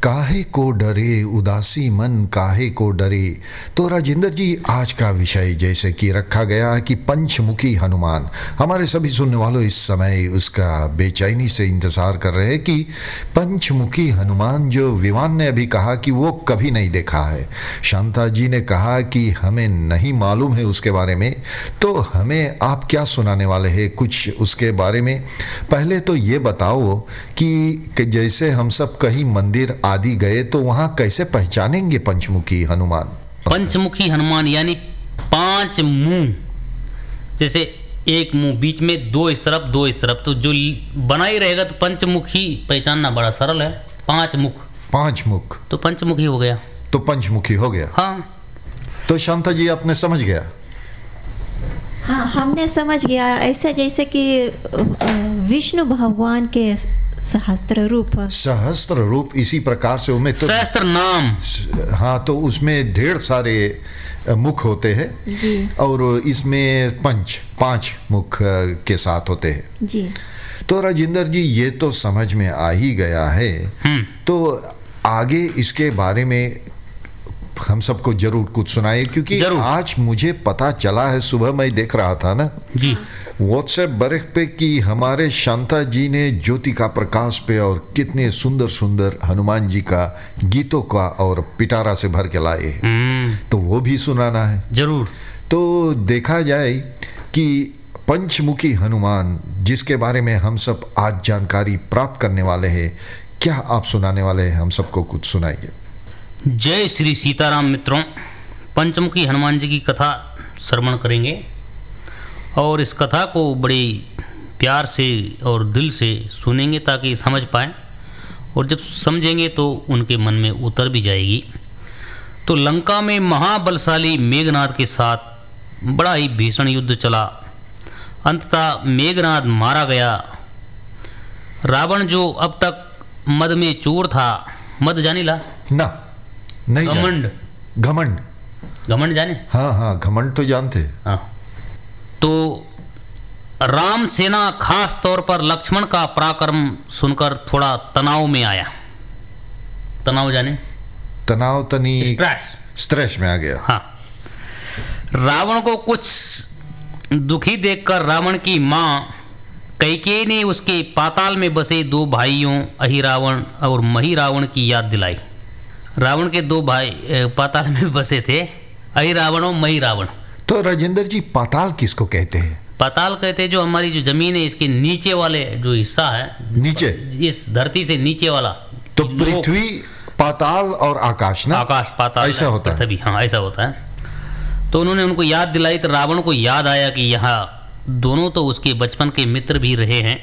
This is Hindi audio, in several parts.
काहे को डरे उदासी मन काहे को डरे। तो राजेंद्र जी, आज का विषय जैसे कि रखा गया है कि पंचमुखी हनुमान। हमारे सभी सुनने वालों इस समय उसका बेचैनी से इंतजार कर रहे हैं कि पंचमुखी हनुमान जो विमान ने अभी कहा कि वो कभी नहीं देखा है। शांता जी ने कहा कि हमें नहीं मालूम है उसके बारे में, तो हमें आप क्या सुनाने वाले हैं कुछ उसके बारे में। पहले तो ये बताओ कि जैसे हम सब कहीं मंदिर आदि गए तो वहां कैसे पहचानेंगे पंचमुखी हनुमान। पंचमुखी हनुमान यानी 5 मुंह, जैसे एक मुंह बीच में 2 इस तरफ 2 इस तरफ, तो जो बना ही रहेगा तो पंचमुखी पहचानना बड़ा सरल है। 5 मुख तो पंचमुखी हो गया। तो पंचमुखी हो गया। हाँ, तो शांता जी आपने समझ गया। हाँ, हमने समझ गया। ऐसे जैसे कि विष्णु भगवान के सहस्त्र रूप इसी प्रकार से उनमें तो सहस्त्र नाम। हाँ, तो उसमें ढेर सारे मुख होते हैं जी। और इसमें 5 मुख के साथ होते हैं जी। तो राजेंद्र जी ये तो समझ में आ ही गया है। तो आगे इसके बारे में हम सबको जरूर कुछ सुनाइए, क्योंकि आज मुझे पता चला है, सुबह मैं देख रहा था ना जी व्हाट्सएप बरख पे कि हमारे शांता जी ने ज्योति का प्रकाश पे और कितने सुंदर सुंदर हनुमान जी का गीतों का और पिटारा से भर के लाए, तो वो भी सुनाना है जरूर। तो देखा जाए कि पंचमुखी हनुमान जिसके बारे में हम सब आज जानकारी प्राप्त करने वाले हैं, क्या आप सुनाने वाले हैं? हम सबको कुछ सुनाइए। जय श्री सीताराम मित्रों, पंचमुखी हनुमान जी की कथा श्रवण करेंगे और इस कथा को बड़े प्यार से और दिल से सुनेंगे ताकि समझ पाएँ, और जब समझेंगे तो उनके मन में उतर भी जाएगी। तो लंका में महाबलशाली मेघनाद के साथ बड़ा ही भीषण युद्ध चला। अंततः मेघनाद मारा गया। रावण जो अब तक मद में चूर था, मद जाने ला ना नहीं, घमंड जाने। हाँ, घमंड तो जानते। हाँ, तो राम सेना खास तौर पर लक्ष्मण का पराक्रम सुनकर थोड़ा तनाव में आया। तनाव जाने, तनाव तनी स्ट्रेस में आ गया। हाँ, रावण को कुछ दुखी देखकर रावण की माँ कैकेयी ने उसके पाताल में बसे 2 भाइयों अहिरावण और महिरावण की याद दिलाई। रावण के 2 भाई पाताल में बसे थे, अहिरावण और महिरावण। तो राजेंद्र जी, पाताल किसको कहते हैं? पाताल कहते हैं जो हमारी जो जमीन है इसके नीचे वाले जो हिस्सा है, नीचे इस धरती से नीचे वाला। तो पृथ्वी, पाताल और आकाश ना? आकाश पाताल ऐसा होता है। पृथ्वी, हाँ ऐसा होता है। तो उन्होंने उनको याद दिलाई तो रावण को याद आया कि यहाँ दोनों तो उसके बचपन के मित्र भी रहे हैं।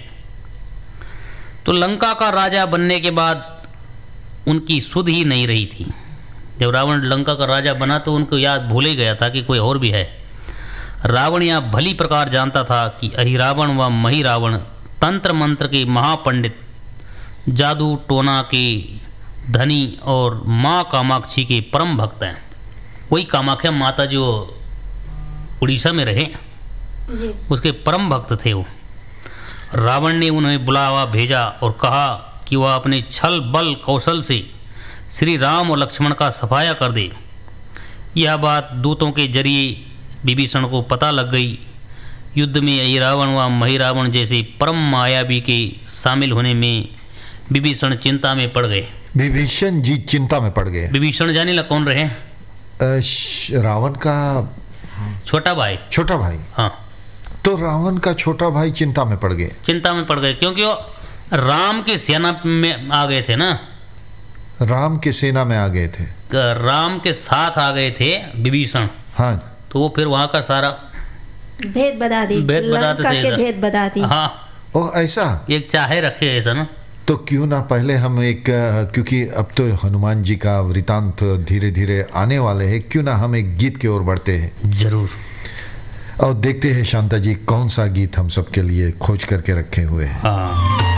तो लंका का राजा बनने के बाद उनकी सुध ही नहीं रही थी। जब रावण लंका का राजा बना तो उनको याद भूल ही गया था कि कोई और भी है। रावण यह भली प्रकार जानता था कि अहिरावण व महिरावण तंत्र मंत्र के महापंडित, जादू टोना के धनी और माँ कामाक्षी के परम भक्त हैं। वही कामाख्या माता जो उड़ीसा में रहे, उसके परम भक्त थे वो। रावण ने उन्हें बुलावा भेजा और कहा कि वह अपने छल बल कौशल से श्री राम और लक्ष्मण का सफाया कर दे। यह बात दूतों के जरिए विभीषण को पता लग गई। युद्ध में अहिरावण व महिरावण जैसे परम मायावी के शामिल होने में विभीषण चिंता में पड़ गए। विभीषण जी चिंता में पड़ गए। विभीषण जाने लगा कौन रहे? रावण का छोटा भाई। हाँ, तो रावण का छोटा भाई चिंता में पड़ गए क्योंकि वो राम की सेना में आ गए थे ना। राम के सेना में आ गए थे, राम के साथ आ गए थे विभीषण। हाँ, तो वो फिर वहाँ का सारा भेद बता दी। हाँ, ओ ऐसा एक चाहे रखे ऐसा ना। तो क्यों ना पहले हम एक, क्योंकि अब तो हनुमान जी का वृतांत धीरे धीरे आने वाले हैं, क्यों ना हम एक गीत की ओर बढ़ते हैं। जरूर। और देखते हैं शांता जी कौन सा गीत हम सबके लिए खोज करके रखे हुए हैं। हाँ।